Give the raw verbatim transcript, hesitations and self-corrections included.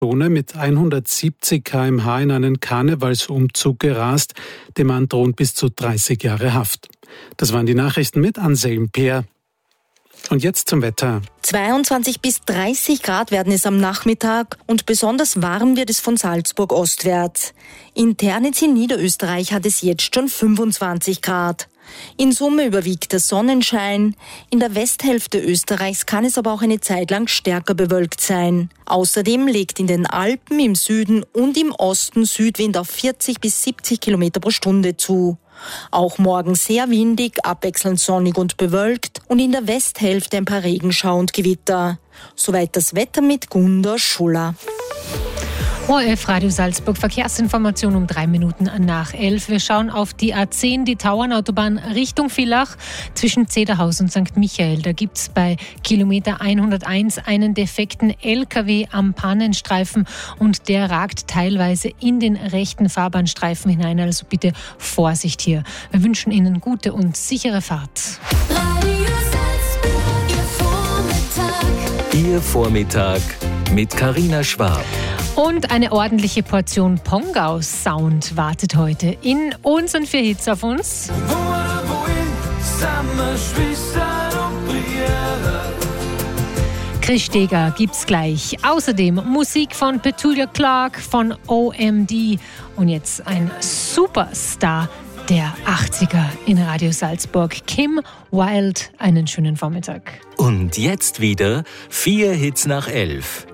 Bewohner mit hundertsiebzig Kilometer pro Stunde in einen Karnevalsumzug gerast. Dem Mann drohen bis zu dreißig Jahre Haft. Das waren die Nachrichten mit Anselm Peer. Und jetzt zum Wetter. zweiundzwanzig bis dreißig Grad werden es am Nachmittag und besonders warm wird es von Salzburg ostwärts. In Ternitz in Niederösterreich hat es jetzt schon fünfundzwanzig Grad. In Summe überwiegt der Sonnenschein. In der Westhälfte Österreichs kann es aber auch eine Zeit lang stärker bewölkt sein. Außerdem legt in den Alpen im Süden und im Osten Südwind auf vierzig bis siebzig Kilometer pro Stunde zu. Auch morgen sehr windig, abwechselnd sonnig und bewölkt und in der Westhälfte ein paar Regenschauer und Gewitter. Soweit das Wetter mit Gunda Schuller. O R F Radio Salzburg, Verkehrsinformation um drei Minuten nach elf. Wir schauen auf die A zehn, die Tauernautobahn Richtung Villach zwischen Zederhaus und Sankt Michael. Da gibt es bei Kilometer hunderteins einen defekten L K W am Pannenstreifen und der ragt teilweise in den rechten Fahrbahnstreifen hinein. Also bitte Vorsicht hier. Wir wünschen Ihnen gute und sichere Fahrt. Radio Salzburg, Ihr Vormittag. Ihr Vormittag mit Carina Schwab. Und eine ordentliche Portion Pongau-Sound wartet heute in unseren vier Hits auf uns. Chris Steger gibt's gleich. Außerdem Musik von Petula Clark, von O M D und jetzt ein Superstar der achtziger in Radio Salzburg, Kim Wilde. Einen schönen Vormittag. Und jetzt wieder vier Hits nach elf.